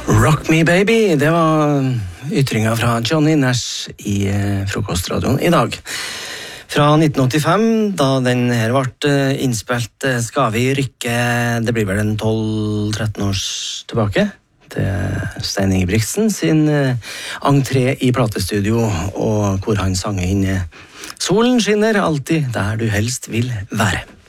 Rock Me Baby, det var ytringa fra Johnny Nash i frokostradioen i dag. Fra 1985, da den her ble innspilt, skal vi rykke, det blir vel en 12-13 års tilbake, til Stein Ingebrigtsen sin entré i platestudio, og hvor han sang inn «Solen skinner alltid der du helst vil være».